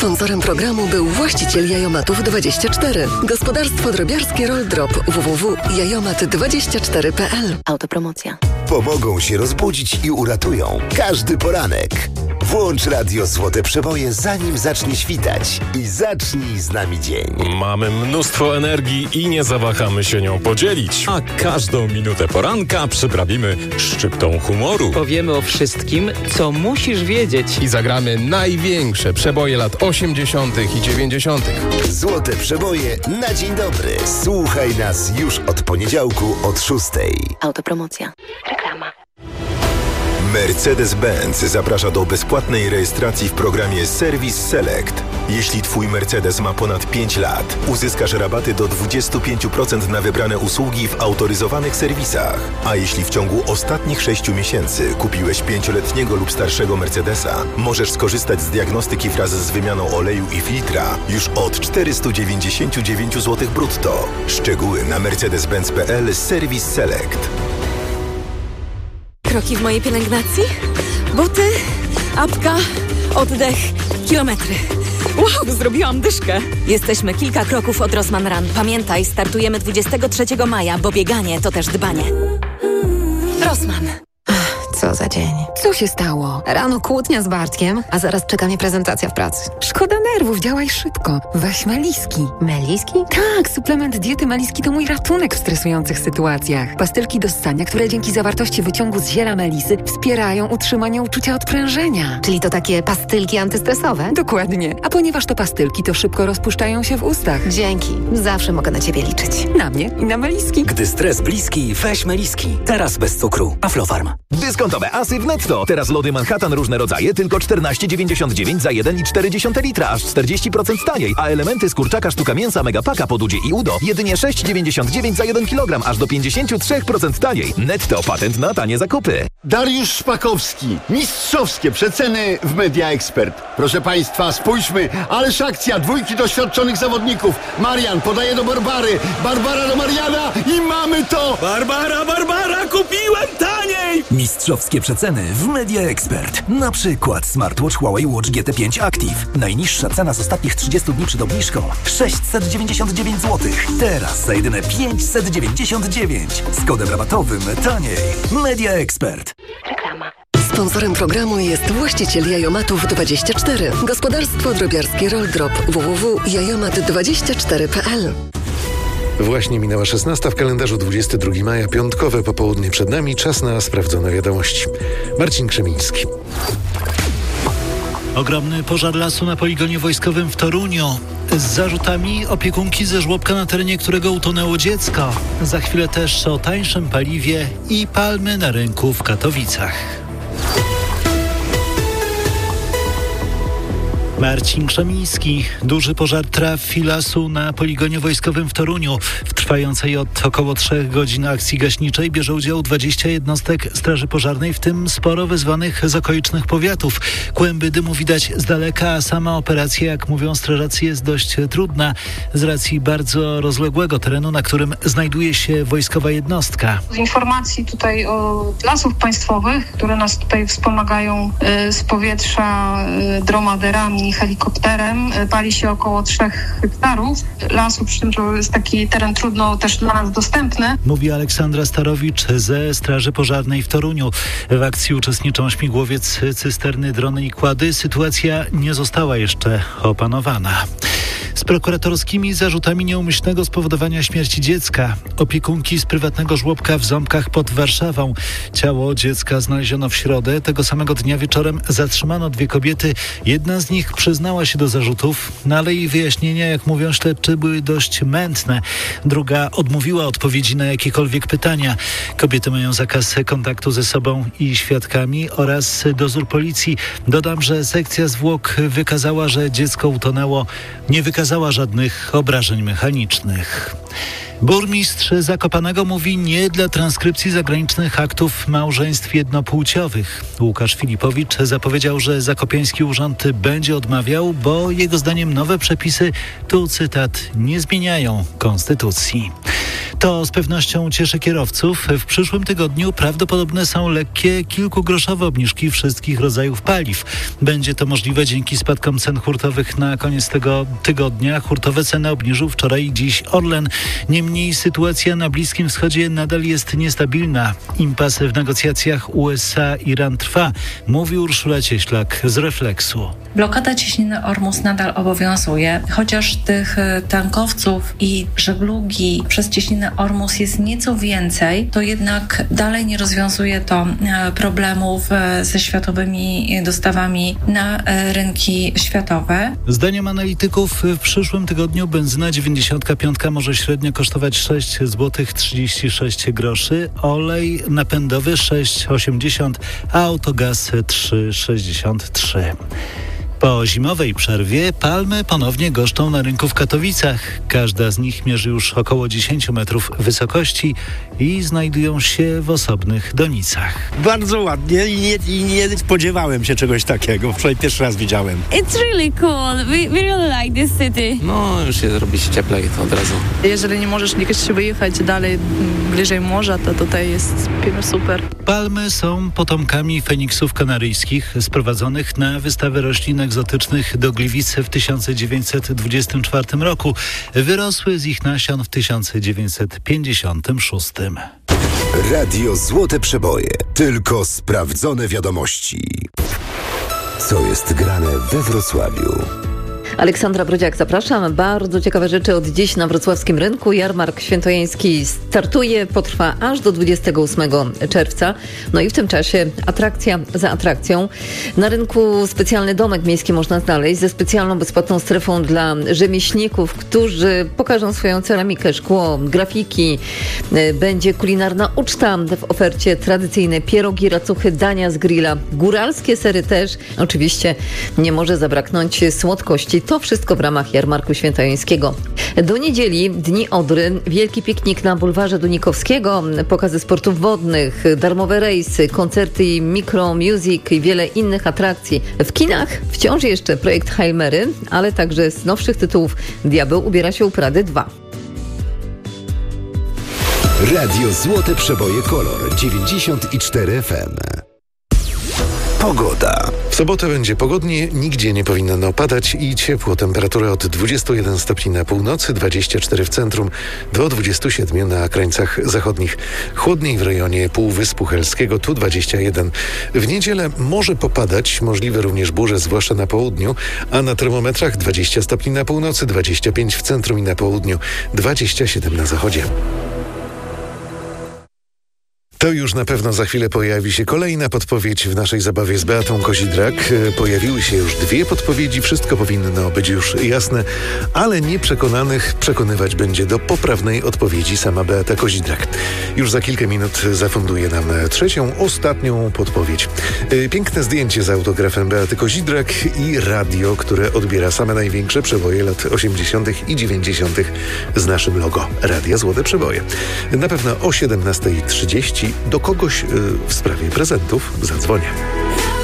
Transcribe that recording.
Sponsorem programu był właściciel Jajomatów24. Gospodarstwo drobiarskie Roll Drop www.jajomat24.pl. Autopromocja. Pomogą się rozbudzić i uratują każdy poranek. Włącz radio Złote Przeboje, zanim zacznie świtać i zacznij z nami dzień. Mamy mnóstwo energii i nie zawahamy się nią podzielić. A każdą minutę poranka przyprawimy szczyptą humoru. Powiemy o wszystkim, co musisz wiedzieć. I zagramy największe przeboje lat 80. i 90. Złote Przeboje na dzień dobry. Słuchaj nas już od poniedziałku od 6. Autopromocja. Reklama. Mercedes-Benz zaprasza do bezpłatnej rejestracji w programie Service Select. Jeśli Twój Mercedes ma ponad 5 lat, uzyskasz rabaty do 25% na wybrane usługi w autoryzowanych serwisach. A jeśli w ciągu ostatnich 6 miesięcy kupiłeś 5-letniego lub starszego Mercedesa, możesz skorzystać z diagnostyki wraz z wymianą oleju i filtra już od 499 zł brutto. Szczegóły na mercedes-benz.pl Service Select. Kroki w mojej pielęgnacji, buty, apka, oddech, kilometry. Wow, zrobiłam dyszkę. Jesteśmy kilka kroków od Rossmann Run. Pamiętaj, startujemy 23 maja, bo bieganie to też dbanie. Rossmann. Co za dzień. Co się stało? Rano kłótnia z Bartkiem, a zaraz czeka mnie prezentacja w pracy. Szkoda nerwów, działaj szybko. Weź Meliski. Meliski? Tak, suplement diety Meliski to mój ratunek w stresujących sytuacjach. Pastylki do ssania, które dzięki zawartości wyciągu z ziela melisy wspierają utrzymanie uczucia odprężenia. Czyli to takie pastylki antystresowe? Dokładnie. A ponieważ to pastylki, to szybko rozpuszczają się w ustach. Dzięki. Zawsze mogę na Ciebie liczyć. Na mnie i na Meliski. Gdy stres bliski, weź Meliski. Teraz bez cukru. Aflofarm. Dyskontowe asy w Netto. Teraz lody Manhattan różne rodzaje tylko 14,99 za 1,4 litra, aż 40% taniej. A elementy z kurczaka sztuka mięsa Megapaka po Dudzie i Udo jedynie 6,99 za 1 kg, aż do 53% taniej. Netto, patent na tanie zakupy. Dariusz Szpakowski. Mistrzowskie przeceny w Media Expert. Proszę Państwa, spójrzmy. Ależ akcja, dwójki doświadczonych zawodników. Marian podaje do Barbary. Barbara do Mariana i mamy to! Barbara, kupiłem taniej! Mistrzowskie przeceny w Media Expert. Na przykład smartwatch Huawei Watch GT5 Active. Najniższa cena z ostatnich 30 dni przed obniżką 699 zł. Teraz za jedyne 599. Z kodem rabatowym taniej. Media Expert. Reklama. Sponsorem programu jest właściciel Jajomatów24. Gospodarstwo drobiarskie Roll Drop www.jajomat24.pl. Właśnie minęła 16 w kalendarzu, 22 maja, piątkowe popołudnie przed nami, czas na sprawdzone wiadomości. Marcin Krzemiński. Ogromny pożar lasu na poligonie wojskowym w Toruniu. Z zarzutami opiekunki ze żłobka, na terenie którego utonęło dziecko. Za chwilę też o tańszym paliwie i palmy na rynku w Katowicach. Marcin Krzemiński. Duży pożar trafi lasu na poligonie wojskowym w Toruniu. W trwającej od około 3 godzin akcji gaśniczej bierze udział 20 jednostek Straży Pożarnej, w tym sporo wezwanych z okolicznych powiatów. Kłęby dymu widać z daleka, a sama operacja, jak mówią strażacy, jest dość trudna z racji bardzo rozległego terenu, na którym znajduje się wojskowa jednostka. Z informacji tutaj od Lasów Państwowych, które nas tutaj wspomagają z powietrza dromaderami, helikopterem, pali się około 3 hektarów lasu, przy czym to jest taki teren trudno też dla nas dostępny. Mówi Aleksandra Starowicz ze Straży Pożarnej w Toruniu. W akcji uczestniczą śmigłowiec, cysterny, drony i kłady. Sytuacja nie została jeszcze opanowana. Z prokuratorskimi zarzutami nieumyślnego spowodowania śmierci dziecka. Opiekunki z prywatnego żłobka w Ząbkach pod Warszawą. Ciało dziecka znaleziono w środę. Tego samego dnia wieczorem zatrzymano 2 kobiety. Jedna z nich przyznała się do zarzutów, no ale jej wyjaśnienia, jak mówią śledczy, były dość mętne. Druga odmówiła odpowiedzi na jakiekolwiek pytania. Kobiety mają zakaz kontaktu ze sobą i świadkami oraz dozór policji. Dodam, że sekcja zwłok wykazała, że dziecko utonęło. Nie wykazała żadnych obrażeń mechanicznych. Burmistrz Zakopanego mówi nie dla transkrypcji zagranicznych aktów małżeństw jednopłciowych. Łukasz Filipowicz zapowiedział, że zakopiański urząd będzie odmawiał, bo jego zdaniem nowe przepisy, tu cytat, nie zmieniają konstytucji. To z pewnością cieszy kierowców. W przyszłym tygodniu prawdopodobne są lekkie, kilkugroszowe obniżki wszystkich rodzajów paliw. Będzie to możliwe dzięki spadkom cen hurtowych na koniec tego tygodnia. Hurtowe ceny obniżył wczoraj i dziś Orlen. Niemniej sytuacja na Bliskim Wschodzie nadal jest niestabilna. Impas w negocjacjach USA-Iran trwa, mówi Urszula Cieślak z Refleksu. Blokada cieśniny Ormus nadal obowiązuje, chociaż tych tankowców i żeglugi przez cieśninę Ormus jest nieco więcej, to jednak dalej nie rozwiązuje to problemów ze światowymi dostawami na rynki światowe. Zdaniem analityków w przyszłym tygodniu benzyna 95 może średnio kosztować 6,36 zł, olej napędowy 6,80, a autogaz 3,63. Po zimowej przerwie palmy ponownie goszczą na rynku w Katowicach. Każda z nich mierzy już około 10 metrów wysokości i znajdują się w osobnych donicach. Bardzo ładnie i nie spodziewałem się czegoś takiego. Wczoraj pierwszy raz widziałem. It's really cool. We really like this city. No, już się robi się cieplej od razu. Jeżeli nie możesz gdzieś wyjechać dalej, bliżej morza, to tutaj jest super. Palmy są potomkami feniksów kanaryjskich sprowadzonych na wystawę roślin egzotycznych do Gliwic w 1924 roku. Wyrosły z ich nasion w 1956. Radio Złote Przeboje. Tylko sprawdzone wiadomości. Co jest grane we Wrocławiu? Aleksandra Brodziak, zapraszam. Bardzo ciekawe rzeczy od dziś na wrocławskim rynku. Jarmark świętojański startuje, potrwa aż do 28 czerwca. No i w tym czasie atrakcja za atrakcją. Na rynku specjalny domek miejski można znaleźć ze specjalną bezpłatną strefą dla rzemieślników, którzy pokażą swoją ceramikę, szkło, grafiki. Będzie kulinarna uczta, w ofercie tradycyjne pierogi, racuchy, dania z grilla, góralskie sery też. Oczywiście nie może zabraknąć słodkości. To wszystko w ramach Jarmarku Świętojańskiego. Do niedzieli Dni Odry, wielki piknik na bulwarze Dunikowskiego, pokazy sportów wodnych, darmowe rejsy, koncerty i Micro Music i wiele innych atrakcji. W kinach wciąż jeszcze projekt Hail Mary, ale także z nowszych tytułów Diabeł ubiera się u Prady 2. Radio Złote Przeboje Kolor 94 FM. Pogoda. W sobotę będzie pogodnie, nigdzie nie powinno opadać i ciepło. Temperatura od 21 stopni na północy, 24 w centrum, do 27 na krańcach zachodnich. Chłodniej w rejonie Półwyspu Helskiego, tu 21. W niedzielę może popadać, możliwe również burze, zwłaszcza na południu, a na termometrach 20 stopni na północy, 25 w centrum i na południu, 27 na zachodzie. To już na pewno za chwilę pojawi się kolejna podpowiedź w naszej zabawie z Beatą Kozidrak. Pojawiły się już 2 podpowiedzi, wszystko powinno być już jasne, ale nieprzekonanych przekonywać będzie do poprawnej odpowiedzi sama Beata Kozidrak. Już za kilka minut zafunduje nam 3., ostatnią podpowiedź. Piękne zdjęcie z autografem Beaty Kozidrak i radio, które odbiera same największe przeboje lat 80. i 90. z naszym logo Radia Złote Przeboje. Na pewno o 17:30 do kogoś w sprawie prezentów zadzwonię.